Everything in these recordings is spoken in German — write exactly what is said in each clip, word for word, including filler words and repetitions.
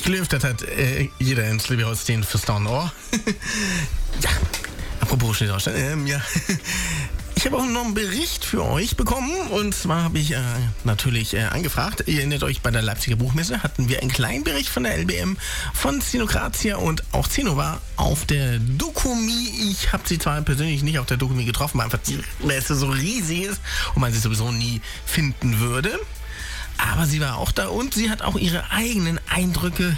gelüftet hat äh, jeder in Schleswig-Holstein fürs Ohr. Ja, apropos Schleswig-Holstein, ähm, ja. Ich habe auch noch einen Bericht für euch bekommen, und zwar habe ich äh, natürlich äh, angefragt. Ihr erinnert euch, bei der Leipziger Buchmesse hatten wir einen kleinen Bericht von der L B M, von Szenokratia und auch Zeno war auf der Dokumi. Ich habe sie zwar persönlich nicht auf der Dokumi getroffen, weil einfach die Messe so riesig ist und man sie sowieso nie finden würde. Aber sie war auch da und sie hat auch ihre eigenen Eindrücke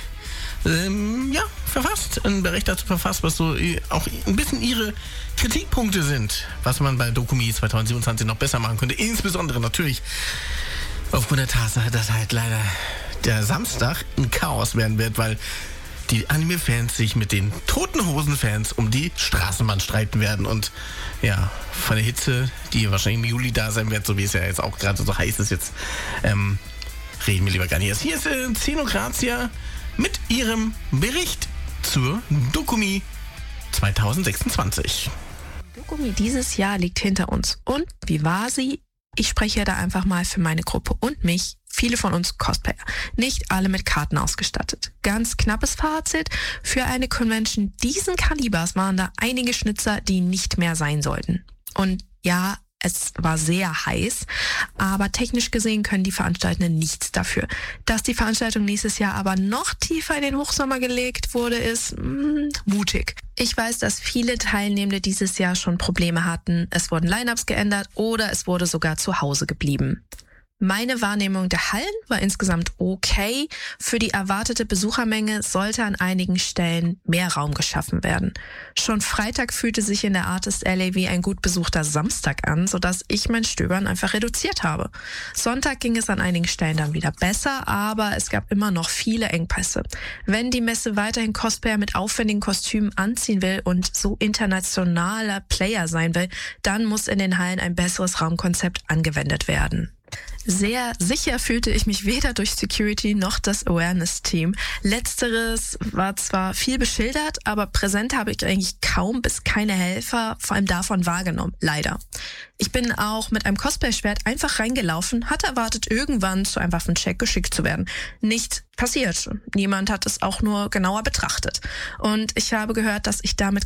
ähm, ja, verfasst. Einen Bericht dazu verfasst, was so auch ein bisschen ihre Kritikpunkte sind, was man bei Dokumi zwanzig siebenundzwanzig noch besser machen könnte. Insbesondere natürlich aufgrund der Tatsache, dass halt leider der Samstag ein Chaos werden wird, weil die Anime-Fans sich mit den Toten Hosen-Fans um die Straßenbahn streiten werden. Und ja, von der Hitze, die wahrscheinlich im Juli da sein wird, so wie es ja jetzt auch gerade so heiß ist jetzt, ähm, reden wir lieber gar nicht erst. Hier ist äh, Szenokratia mit ihrem Bericht zur Dokumi zwanzig sechsundzwanzig. Dokumi dieses Jahr liegt hinter uns. Und wie war sie? Ich spreche da einfach mal für meine Gruppe und mich. Viele von uns Cosplayer. Nicht alle mit Karten ausgestattet. Ganz knappes Fazit. Für eine Convention diesen Kalibers waren da einige Schnitzer, die nicht mehr sein sollten. Und ja, es war sehr heiß, aber technisch gesehen können die Veranstaltenden nichts dafür. Dass die Veranstaltung nächstes Jahr aber noch tiefer in den Hochsommer gelegt wurde, ist mh, mutig. Ich weiß, dass viele Teilnehmende dieses Jahr schon Probleme hatten. Es wurden Line-Ups geändert oder es wurde sogar zu Hause geblieben. Meine Wahrnehmung der Hallen war insgesamt okay. Für die erwartete Besuchermenge sollte an einigen Stellen mehr Raum geschaffen werden. Schon Freitag fühlte sich in der Artist Alley wie ein gut besuchter Samstag an, sodass ich mein Stöbern einfach reduziert habe. Sonntag ging es an einigen Stellen dann wieder besser, aber es gab immer noch viele Engpässe. Wenn die Messe weiterhin Cosplayer mit aufwendigen Kostümen anziehen will und so internationaler Player sein will, dann muss in den Hallen ein besseres Raumkonzept angewendet werden. Sehr sicher fühlte ich mich weder durch Security noch das Awareness-Team. Letzteres war zwar viel beschildert, aber präsent habe ich eigentlich kaum bis keine Helfer, vor allem davon wahrgenommen, leider. Ich bin auch mit einem Cosplay-Schwert einfach reingelaufen, hatte erwartet, irgendwann zu einem Waffencheck geschickt zu werden. Nicht passiert. Niemand hat es auch nur genauer betrachtet. Und ich habe gehört, dass ich damit